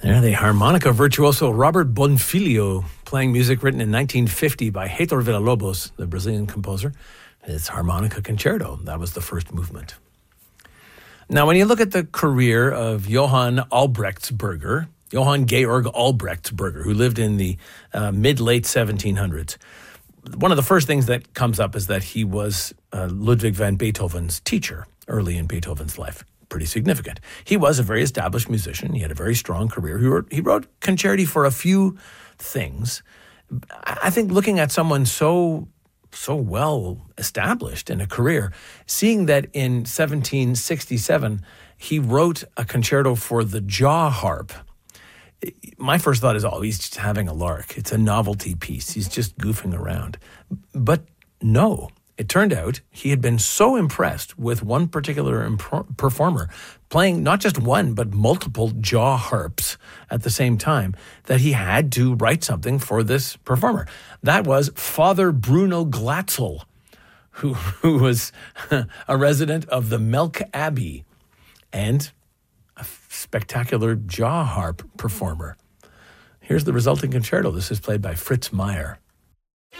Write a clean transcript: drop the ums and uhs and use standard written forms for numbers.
Yeah, the harmonica virtuoso Robert Bonfilio, playing music written in 1950 by Heitor Villa-Lobos, the Brazilian composer. His harmonica concerto. That was the first movement. Now, when you look at the career of Johann Albrechtsberger, Johann Georg Albrechtsberger, who lived in the mid-late 1700s, one of the first things that comes up is that he was Ludwig van Beethoven's teacher early in Beethoven's life. Pretty significant. He was a very established musician. He had a very strong career. He wrote concerti for a few things. I think looking at someone so well established in a career, seeing that in 1767 he wrote a concerto for the jaw harp, my first thought is, he's just having a lark. It's a novelty piece. He's just goofing around. But no. It turned out he had been so impressed with one particular performer playing not just one, but multiple jaw harps at the same time that he had to write something for this performer. That was Father Bruno Glatzel, who was a resident of the Melk Abbey and a spectacular jaw harp performer. Here's the resulting concerto. This is played by Fritz Meyer.